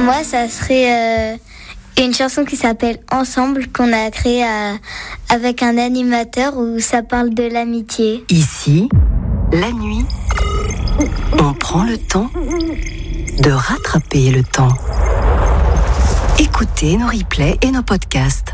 Moi, ça serait une chanson qui s'appelle Ensemble, qu'on a créée avec un animateur où ça parle de l'amitié. Ici, la nuit, on prend le temps de rattraper le temps. Écoutez nos replays et nos podcasts.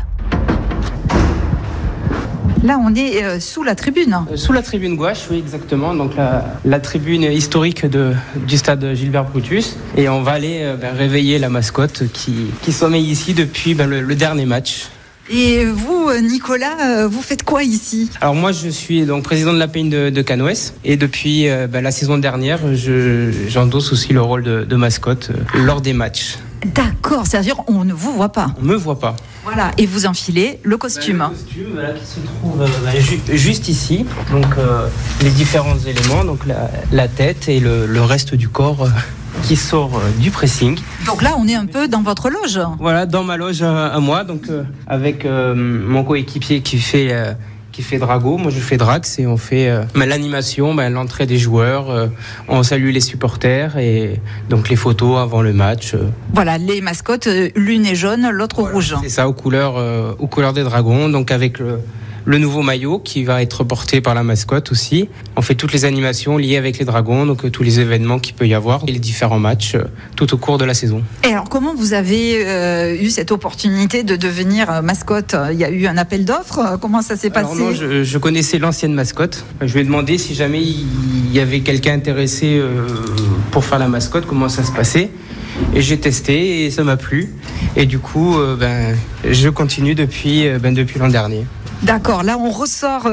Là, on est sous la tribune. Sous la tribune gauche, oui, exactement. Donc la tribune historique du stade Gilbert Brutus. Et on va aller réveiller la mascotte qui sommeille ici depuis le dernier match. Et vous, Nicolas, vous faites quoi ici ? Alors moi, je suis donc président de l'APN de Canoës. Et depuis la saison dernière, j'endosse aussi le rôle de mascotte lors des matchs. D'accord, c'est-à-dire on ne vous voit pas. On me voit pas. Voilà, et vous enfilez le costume. Le costume qui se trouve juste ici. Donc les différents éléments, donc la tête et le reste du corps qui sort du pressing. Donc là, on est un peu dans votre loge. Voilà, dans ma loge à moi, donc avec mon coéquipier qui fait Drago, moi je fais Drax et on fait l'animation, l'entrée des joueurs, on salue les supporters et donc les photos avant le match. Voilà, les mascottes, l'une est jaune, l'autre rouge. C'est ça, aux couleurs des dragons, donc avec le nouveau maillot qui va être porté par la mascotte aussi. On fait toutes les animations liées avec les dragons, donc tous les événements qu'il peut y avoir et les différents matchs tout au cours de la saison. Et alors comment vous avez eu cette opportunité de devenir mascotte ? Il y a eu un appel d'offres ? Comment ça s'est passé ? Non, je connaissais l'ancienne mascotte. Je lui ai demandé si jamais il y avait quelqu'un intéressé pour faire la mascotte, comment ça se passait. Et j'ai testé et ça m'a plu. Et du coup, je continue depuis l'an dernier. D'accord, là on ressort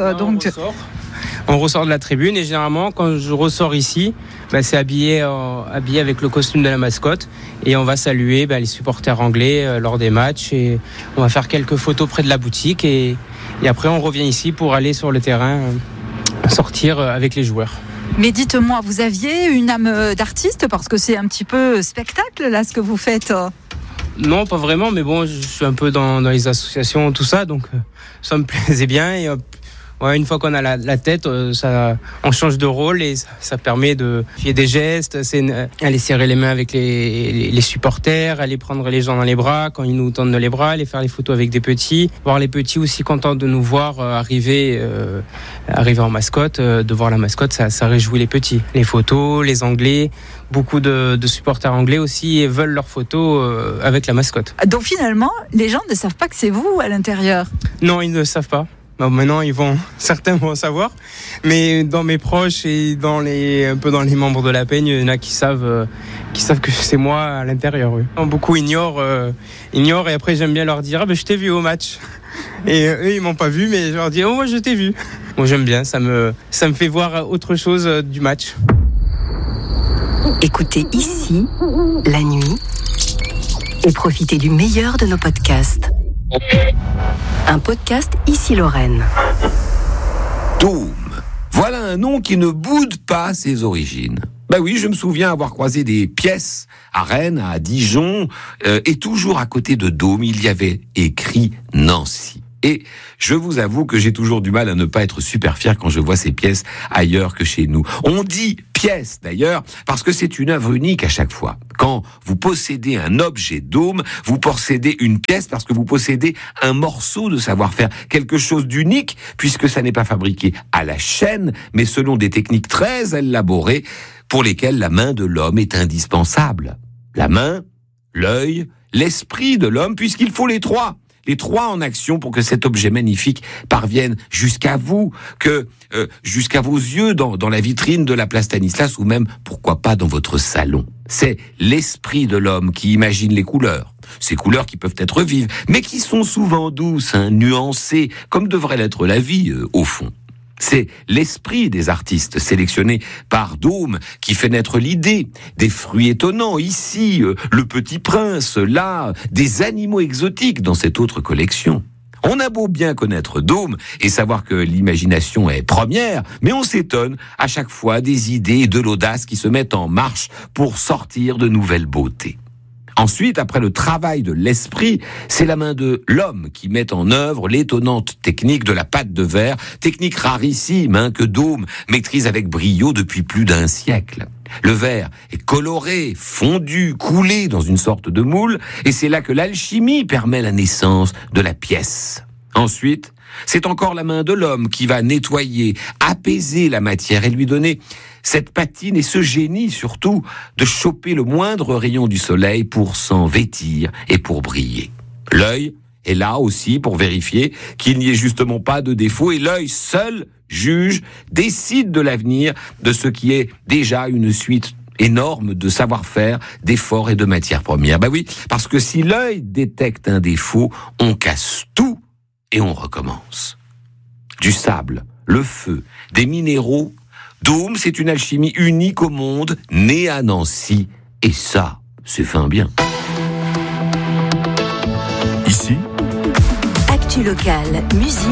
On ressort de la tribune et généralement quand je ressors ici, c'est habillé avec le costume de la mascotte et on va saluer les supporters anglais lors des matchs et on va faire quelques photos près de la boutique et après on revient ici pour aller sur le terrain sortir avec les joueurs. Mais dites-moi, vous aviez une âme d'artiste parce que c'est un petit peu spectacle là ce que vous faites ? Non, pas vraiment, mais bon, je suis un peu dans les associations, tout ça, donc ça me plaisait bien. Et une fois qu'on a la tête, on change de rôle et ça permet de faire des gestes, aller serrer les mains avec les supporters, aller prendre les gens dans les bras quand ils nous tendent les bras, aller faire les photos avec des petits, voir les petits aussi contents de nous voir arriver en mascotte, de voir la mascotte, ça réjouit les petits. Les photos, les Anglais. Beaucoup de supporters anglais aussi veulent leurs photos avec la mascotte. Donc finalement, les gens ne savent pas que c'est vous à l'intérieur ? Non, ils ne savent pas. Maintenant, certains vont savoir. Mais dans mes proches et un peu dans les membres de la peigne, il y en a qui savent que c'est moi à l'intérieur. Oui. Beaucoup ignorent et après j'aime bien leur dire je t'ai vu au match. Et eux ils m'ont pas vu, mais je leur dis moi je t'ai vu. Moi j'aime bien, ça me fait voir autre chose du match. Écoutez ici, la nuit, et profitez du meilleur de nos podcasts. Un podcast Ici Lorraine. Dôme. Voilà un nom qui ne boude pas ses origines. Oui, je me souviens avoir croisé des pièces à Rennes, à Dijon, et toujours à côté de Dôme, il y avait écrit Nancy. Et je vous avoue que j'ai toujours du mal à ne pas être super fier quand je vois ces pièces ailleurs que chez nous. On dit pièce d'ailleurs parce que c'est une œuvre unique à chaque fois. Quand vous possédez un objet Dôme, vous possédez une pièce parce que vous possédez un morceau de savoir-faire, quelque chose d'unique puisque ça n'est pas fabriqué à la chaîne, mais selon des techniques très élaborées pour lesquelles la main de l'homme est indispensable. La main, l'œil, l'esprit de l'homme puisqu'il faut les trois en action pour que cet objet magnifique parvienne jusqu'à vous, jusqu'à vos yeux dans la vitrine de la place Stanislas ou même, pourquoi pas, dans votre salon. C'est l'esprit de l'homme qui imagine les couleurs. Ces couleurs qui peuvent être vives, mais qui sont souvent douces, nuancées, comme devrait l'être la vie, au fond. C'est l'esprit des artistes sélectionnés par Dôme qui fait naître l'idée, des fruits étonnants ici, le Petit Prince, là, des animaux exotiques dans cette autre collection. On a beau bien connaître Dôme et savoir que l'imagination est première, mais on s'étonne à chaque fois des idées et de l'audace qui se mettent en marche pour sortir de nouvelles beautés. Ensuite, après le travail de l'esprit, c'est la main de l'homme qui met en œuvre l'étonnante technique de la pâte de verre, technique rarissime que Daume maîtrise avec brio depuis plus d'1 siècle. Le verre est coloré, fondu, coulé dans une sorte de moule, et c'est là que l'alchimie permet la naissance de la pièce. Ensuite, c'est encore la main de l'homme qui va nettoyer, apaiser la matière et lui donner cette patine et ce génie surtout de choper le moindre rayon du soleil pour s'en vêtir et pour briller. L'œil est là aussi pour vérifier qu'il n'y ait justement pas de défaut et l'œil seul juge, décide de l'avenir de ce qui est déjà une suite énorme de savoir-faire, d'efforts et de matières premières. Oui, parce que si l'œil détecte un défaut, on casse tout et on recommence. Du sable, le feu, des minéraux, Daume, c'est une alchimie unique au monde, née à Nancy, et ça, c'est fin bien. Ici, Actu locale, musique.